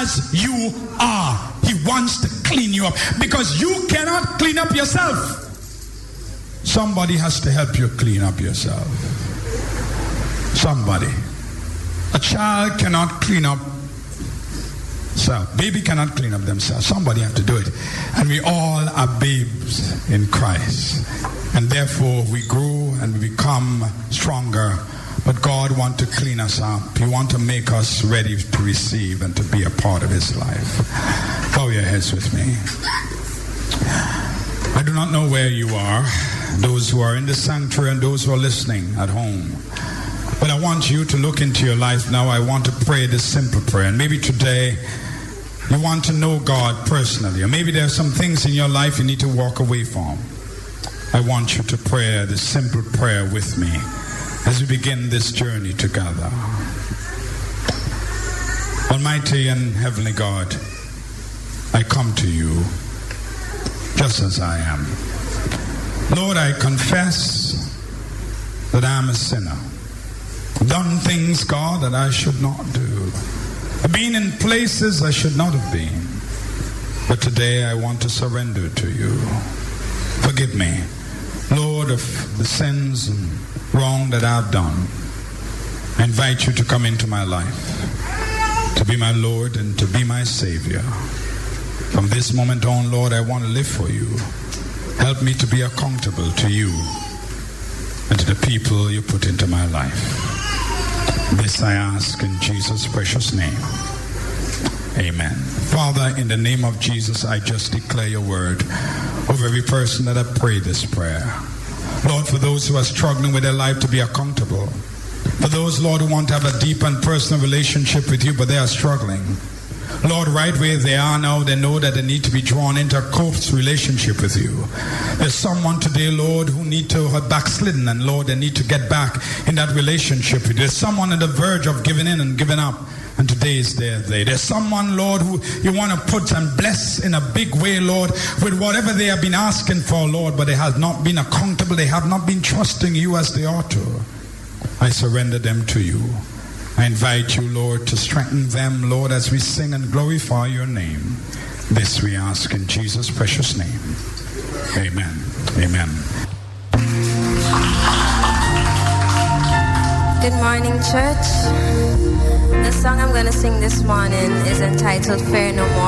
as you are. He wants to clean you up because you cannot clean up yourself. Somebody has to help you clean up yourself. Somebody. A child cannot clean up self. Baby cannot clean up themselves. Somebody has to do it. And we all are babes in Christ. And therefore we grow and we become stronger. But God wants to clean us up. He wants to make us ready to receive and to be a part of his life. Bow your heads with me. I do not know where you are, those who are in the sanctuary and those who are listening at home. But I want you to look into your life now. I want to pray this simple prayer. And maybe today you want to know God personally. Or maybe there are some things in your life you need to walk away from. I want you to pray this simple prayer with me as we begin this journey together. Almighty and Heavenly God, I come to you just as I am. Lord, I confess that I am a sinner. I've done things, God, that I should not do. I've been in places I should not have been. But today I want to surrender to you. Forgive me, Lord, of the sins and wrong that I've done. I invite you to come into my life, to be my Lord and to be my Savior. From this moment on, Lord, I want to live for you. Help me to be accountable to you and to the people you put into my life. This I ask in Jesus' precious name. Amen. Father, in the name of Jesus, I just declare your word over every person that I pray this prayer. Lord, for those who are struggling with their life to be accountable. For those, Lord, who want to have a deep and personal relationship with you, but they are struggling. Lord, right where they are now, they know that they need to be drawn into a close relationship with you. There's someone today, Lord, who need to have backslidden, and Lord, they need to get back in that relationship with you. There's someone on the verge of giving in and giving up, and today is their day. There's someone, Lord, who you want to put and bless in a big way, Lord, with whatever they have been asking for, Lord, but they have not been accountable. They have not been trusting you as they ought to. I surrender them to you. I invite you, Lord, to strengthen them, Lord, as we sing and glorify your name. This we ask in Jesus' precious name. Amen. Amen. Good morning, church. The song I'm going to sing this morning is entitled Fear No More.